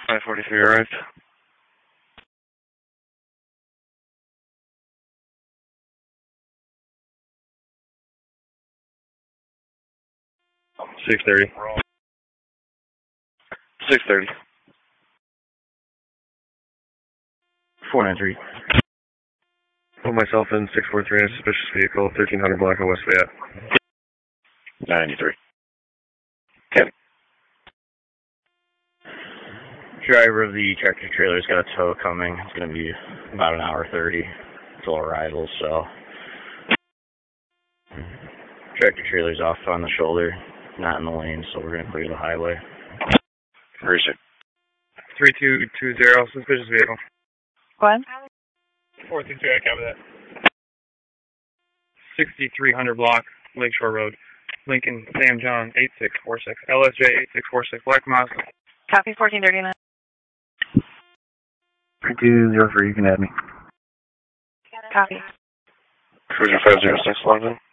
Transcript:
I-43 arrived. $630. 630. 493. Put myself in 643 in a suspicious vehicle, 1300 block of West Fayette. 993. Okay. Driver of the tractor trailer's got a tow coming. It's going to be about an hour 30 till arrival, so. Tractor trailer's off on the shoulder, not in the lane, so we're going to clear the highway. Where is it? 3220, suspicious vehicle. What? 432, I copy that. 6300 block, Lakeshore Road. Lincoln, Sam John, 8646. LSJ 8646, Black Mazda. Copy 1439. 3203, you can add me. Copy. Cruiser 506, logged in.